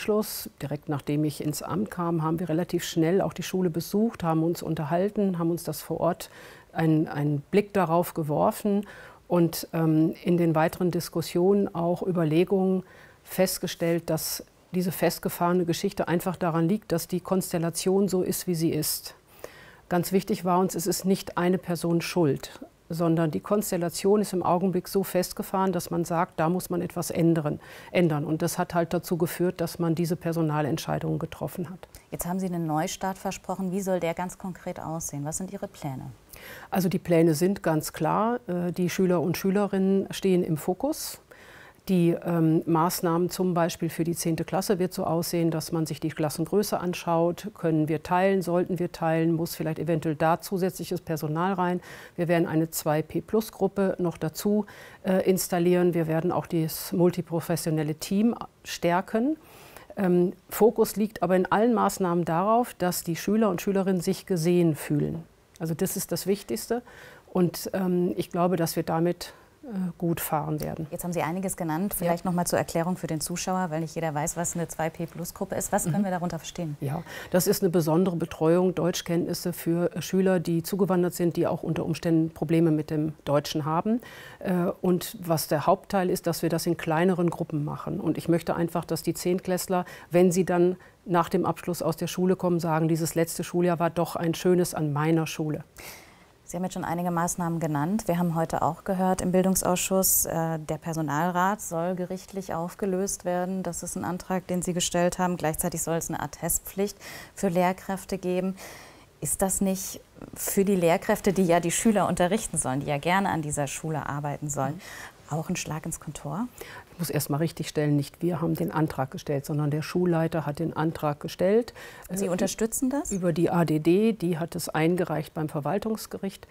Anschluss, direkt nachdem ich ins Amt kam, haben wir relativ schnell auch die Schule besucht, haben uns unterhalten, haben uns das vor Ort einen Blick darauf geworfen und in den weiteren Diskussionen auch Überlegungen festgestellt, dass diese festgefahrene Geschichte einfach daran liegt, dass die Konstellation so ist, wie sie ist. Ganz wichtig war uns, es ist nicht eine Person schuld, sondern die Konstellation ist im Augenblick so festgefahren, dass man sagt, da muss man etwas ändern. Und das hat halt dazu geführt, dass man diese Personalentscheidungen getroffen hat. Jetzt haben Sie einen Neustart versprochen. Wie soll der ganz konkret aussehen? Was sind Ihre Pläne? Also die Pläne sind ganz klar. Die Schüler und Schülerinnen stehen im Fokus. Die Maßnahmen zum Beispiel für die 10. Klasse wird so aussehen, dass man sich die Klassengröße anschaut. Können wir teilen, sollten wir teilen, muss vielleicht eventuell da zusätzliches Personal rein. Wir werden eine 2P+-Gruppe noch dazu installieren. Wir werden auch das multiprofessionelle Team stärken. Fokus liegt aber in allen Maßnahmen darauf, dass die Schüler und Schülerinnen sich gesehen fühlen. Also das ist das Wichtigste. Und ich glaube, dass wir damit gut fahren werden. Jetzt haben Sie einiges genannt. Vielleicht noch mal zur Erklärung für den Zuschauer, weil nicht jeder weiß, was eine 2P+-Gruppe ist. Was können wir darunter verstehen? Ja, das ist eine besondere Betreuung, Deutschkenntnisse für Schüler, die zugewandert sind, die auch unter Umständen Probleme mit dem Deutschen haben. Und was der Hauptteil ist, dass wir das in kleineren Gruppen machen. Und ich möchte einfach, dass die Zehntklässler, wenn sie dann nach dem Abschluss aus der Schule kommen, sagen, dieses letzte Schuljahr war doch ein schönes an meiner Schule. Sie haben jetzt schon einige Maßnahmen genannt. Wir haben heute auch gehört im Bildungsausschuss, der Personalrat soll gerichtlich aufgelöst werden. Das ist ein Antrag, den Sie gestellt haben. Gleichzeitig soll es eine Attestpflicht für Lehrkräfte geben. Ist das nicht für die Lehrkräfte, die ja die Schüler unterrichten sollen, die ja gerne an dieser Schule arbeiten sollen, auch ein Schlag ins Kontor? Ich muss erst mal richtigstellen, nicht wir haben den Antrag gestellt, sondern der Schulleiter hat den Antrag gestellt. Und Sie unterstützen das? Über die ADD, die hat es eingereicht beim Verwaltungsgericht.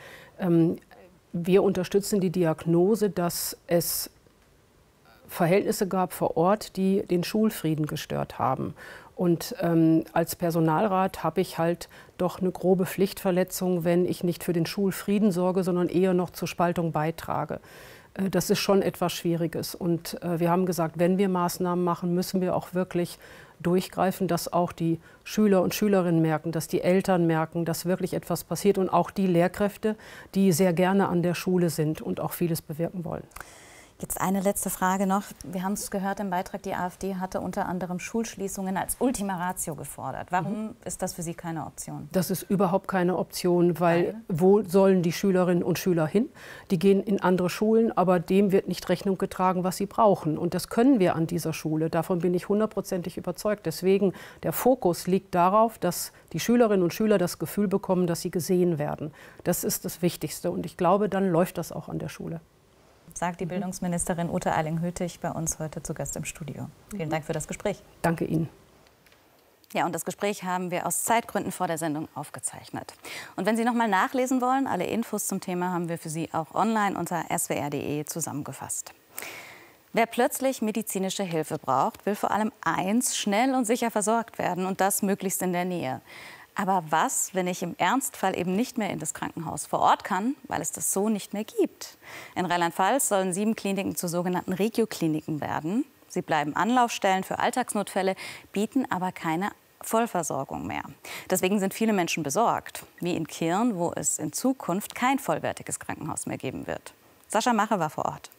Wir unterstützen die Diagnose, dass es Verhältnisse gab vor Ort, die den Schulfrieden gestört haben. Und als Personalrat habe ich halt doch eine grobe Pflichtverletzung, wenn ich nicht für den Schulfrieden sorge, sondern eher noch zur Spaltung beitrage. Das ist schon etwas Schwieriges. Und wir haben gesagt, wenn wir Maßnahmen machen, müssen wir auch wirklich durchgreifen, dass auch die Schüler und Schülerinnen merken, dass die Eltern merken, dass wirklich etwas passiert und auch die Lehrkräfte, die sehr gerne an der Schule sind und auch vieles bewirken wollen. Jetzt eine letzte Frage noch. Wir haben es gehört im Beitrag, die AfD hatte unter anderem Schulschließungen als Ultima Ratio gefordert. Warum ist das für Sie keine Option? Das ist überhaupt keine Option, weil wo sollen die Schülerinnen und Schüler hin? Die gehen in andere Schulen, aber dem wird nicht Rechnung getragen, was sie brauchen. Und das können wir an dieser Schule. Davon bin ich 100%ig überzeugt. Deswegen der Fokus liegt darauf, dass die Schülerinnen und Schüler das Gefühl bekommen, dass sie gesehen werden. Das ist das Wichtigste. Und ich glaube, dann läuft das auch an der Schule. Sagt die Bildungsministerin Ute Eiling-Hüttich bei uns heute zu Gast im Studio. Vielen Dank für das Gespräch. Danke Ihnen. Ja, und das Gespräch haben wir aus Zeitgründen vor der Sendung aufgezeichnet. Und wenn Sie noch mal nachlesen wollen, alle Infos zum Thema haben wir für Sie auch online unter swr.de zusammengefasst. Wer plötzlich medizinische Hilfe braucht, will vor allem eins, schnell und sicher versorgt werden und das möglichst in der Nähe. Aber was, wenn ich im Ernstfall eben nicht mehr in das Krankenhaus vor Ort kann, weil es das so nicht mehr gibt? In Rheinland-Pfalz sollen 7 Kliniken zu sogenannten Regiokliniken werden. Sie bleiben Anlaufstellen für Alltagsnotfälle, bieten aber keine Vollversorgung mehr. Deswegen sind viele Menschen besorgt, wie in Kirn, wo es in Zukunft kein vollwertiges Krankenhaus mehr geben wird. Sascha Mache war vor Ort.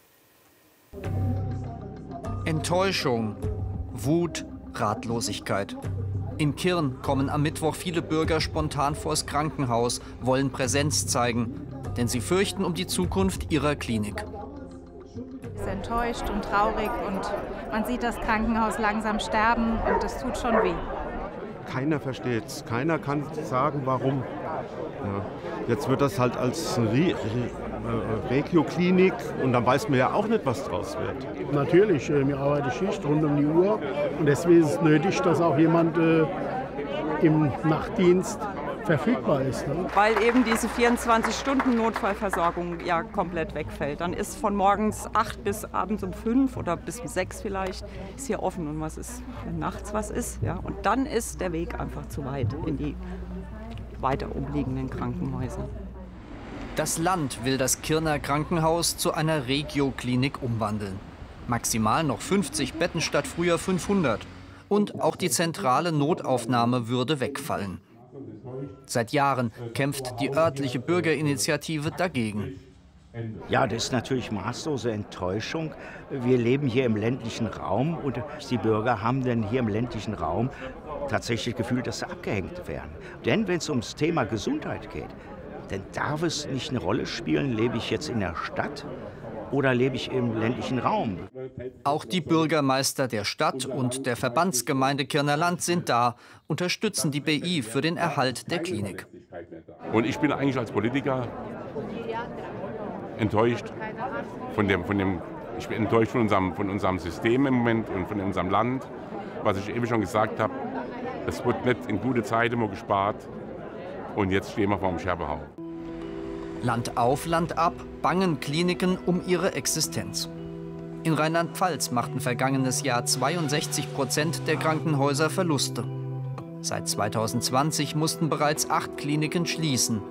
Enttäuschung, Wut, Ratlosigkeit. In Kirn kommen am Mittwoch viele Bürger spontan vors Krankenhaus, wollen Präsenz zeigen, denn sie fürchten um die Zukunft ihrer Klinik. Ist enttäuscht und traurig und man sieht das Krankenhaus langsam sterben und das tut schon weh. Keiner versteht es, keiner kann sagen, warum. Ja. Jetzt wird das halt als Regioklinik und dann weiß man ja auch nicht, was draus wird. Natürlich, wir arbeiten Schicht rund um die Uhr und deswegen ist es nötig, dass auch jemand im Nachtdienst verfügbar ist. Ne? Weil eben diese 24-Stunden-Notfallversorgung ja komplett wegfällt. Dann ist von morgens 8 bis abends um 5 oder bis um 6 vielleicht, ist hier offen. Und was ist, wenn nachts was ist? Ja? Und dann ist der Weg einfach zu weit in die weiter umliegenden Krankenhäuser. Das Land will das Kirner Krankenhaus zu einer Regioklinik umwandeln. Maximal noch 50 Betten statt früher 500. Und auch die zentrale Notaufnahme würde wegfallen. Seit Jahren kämpft die örtliche Bürgerinitiative dagegen. Ja, das ist natürlich maßlose Enttäuschung. Wir leben hier im ländlichen Raum und die Bürger haben denn hier im ländlichen Raum tatsächlich das Gefühl, dass sie abgehängt werden. Denn wenn es ums Thema Gesundheit geht, dann darf es nicht eine Rolle spielen, lebe ich jetzt in der Stadt oder lebe ich im ländlichen Raum. Auch die Bürgermeister der Stadt und der Verbandsgemeinde Kirner Land sind da, unterstützen die BI für den Erhalt der Klinik. Und ich bin eigentlich als Politiker enttäuscht ich bin enttäuscht von unserem System im Moment und von unserem Land. Was ich eben schon gesagt habe, es wird nicht in gute Zeiten immer gespart und jetzt stehen wir vor dem Scherbenhaufen. Land auf, Land ab bangen Kliniken um ihre Existenz. In Rheinland-Pfalz machten vergangenes Jahr 62% der Krankenhäuser Verluste. Seit 2020 mussten bereits 8 Kliniken schließen.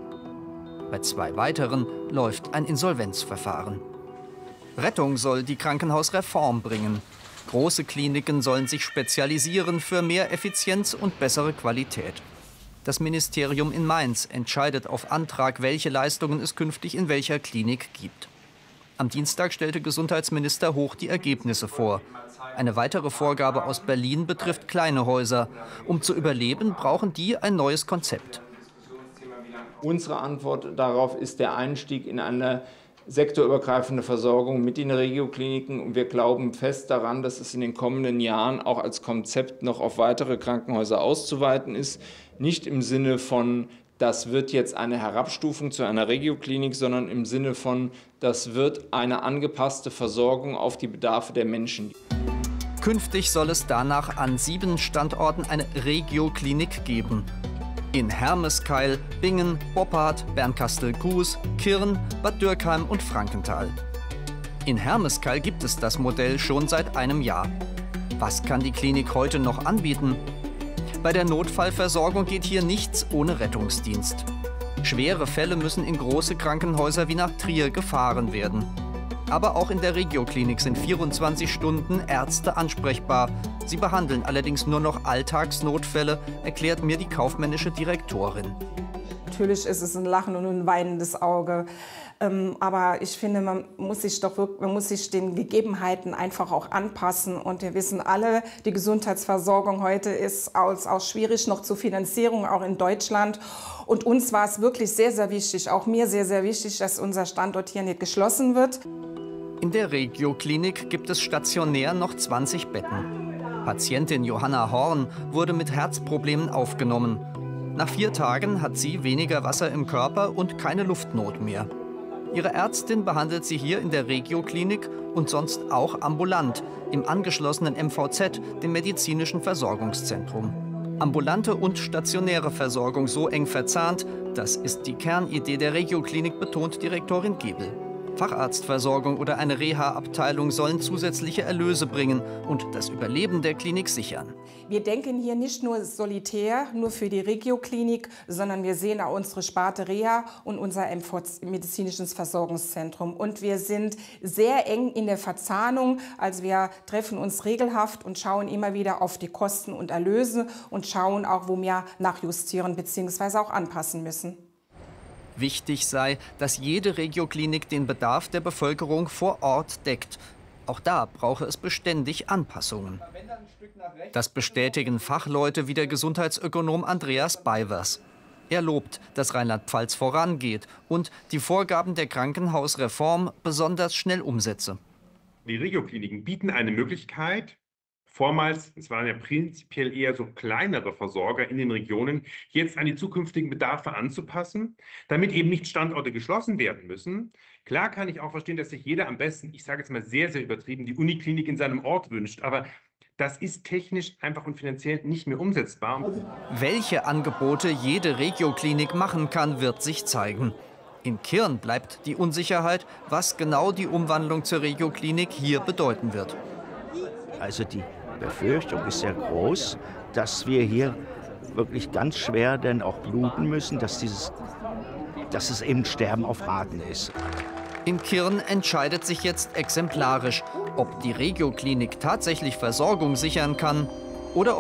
Bei 2 weiteren läuft ein Insolvenzverfahren. Rettung soll die Krankenhausreform bringen. Große Kliniken sollen sich spezialisieren für mehr Effizienz und bessere Qualität. Das Ministerium in Mainz entscheidet auf Antrag, welche Leistungen es künftig in welcher Klinik gibt. Am Dienstag stellte Gesundheitsminister Hoch die Ergebnisse vor. Eine weitere Vorgabe aus Berlin betrifft kleine Häuser. Um zu überleben, brauchen die ein neues Konzept. Unsere Antwort darauf ist der Einstieg in eine sektorübergreifende Versorgung mit den Regiokliniken. Und wir glauben fest daran, dass es in den kommenden Jahren auch als Konzept noch auf weitere Krankenhäuser auszuweiten ist. Nicht im Sinne von, das wird jetzt eine Herabstufung zu einer Regioklinik, sondern im Sinne von, das wird eine angepasste Versorgung auf die Bedarfe der Menschen. Künftig soll es danach an 7 Standorten eine Regioklinik geben. In Hermeskeil, Bingen, Boppard, Bernkastel-Kues, Kirn, Bad Dürkheim und Frankenthal. In Hermeskeil gibt es das Modell schon seit einem Jahr. Was kann die Klinik heute noch anbieten? Bei der Notfallversorgung geht hier nichts ohne Rettungsdienst. Schwere Fälle müssen in große Krankenhäuser wie nach Trier gefahren werden. Aber auch in der Regioklinik sind 24 Stunden Ärzte ansprechbar. Sie behandeln allerdings nur noch Alltagsnotfälle, erklärt mir die kaufmännische Direktorin. Natürlich ist es ein Lachen und ein weinendes Auge. Aber ich finde, man muss sich den Gegebenheiten einfach auch anpassen. Und wir wissen alle, die Gesundheitsversorgung heute ist auch schwierig noch zur Finanzierung, auch in Deutschland. Und uns war es wirklich sehr, sehr wichtig, auch mir sehr, sehr wichtig, dass unser Standort hier nicht geschlossen wird. In der Regioklinik gibt es stationär noch 20 Betten. Patientin Johanna Horn wurde mit Herzproblemen aufgenommen. Nach 4 Tagen hat sie weniger Wasser im Körper und keine Luftnot mehr. Ihre Ärztin behandelt sie hier in der Regioklinik und sonst auch ambulant, im angeschlossenen MVZ, dem medizinischen Versorgungszentrum. Ambulante und stationäre Versorgung so eng verzahnt, das ist die Kernidee der Regioklinik, betont Direktorin Gebel. Facharztversorgung oder eine Reha-Abteilung sollen zusätzliche Erlöse bringen und das Überleben der Klinik sichern. Wir denken hier nicht nur solitär, nur für die Regioklinik, sondern wir sehen auch unsere Sparte Reha und unser medizinisches Versorgungszentrum. Und wir sind sehr eng in der Verzahnung, also wir treffen uns regelhaft und schauen immer wieder auf die Kosten und Erlöse und schauen auch, wo wir nachjustieren bzw. auch anpassen müssen. Wichtig sei, dass jede Regioklinik den Bedarf der Bevölkerung vor Ort deckt. Auch da brauche es beständig Anpassungen. Das bestätigen Fachleute wie der Gesundheitsökonom Andreas Beivers. Er lobt, dass Rheinland-Pfalz vorangeht und die Vorgaben der Krankenhausreform besonders schnell umsetze. Die Regiokliniken bieten eine Möglichkeit, vormals, es waren ja prinzipiell eher so kleinere Versorger in den Regionen, jetzt an die zukünftigen Bedarfe anzupassen, damit eben nicht Standorte geschlossen werden müssen. Klar kann ich auch verstehen, dass sich jeder am besten, ich sage jetzt mal sehr, sehr übertrieben, die Uniklinik in seinem Ort wünscht. Aber das ist technisch einfach und finanziell nicht mehr umsetzbar. Welche Angebote jede Regioklinik machen kann, wird sich zeigen. In Kirn bleibt die Unsicherheit, was genau die Umwandlung zur Regioklinik hier bedeuten wird. Also die Befürchtung ist sehr groß, dass wir hier wirklich ganz schwer dann auch bluten müssen, dass es eben Sterben auf Raten ist. In Kirn entscheidet sich jetzt exemplarisch, ob die Regioklinik tatsächlich Versorgung sichern kann oder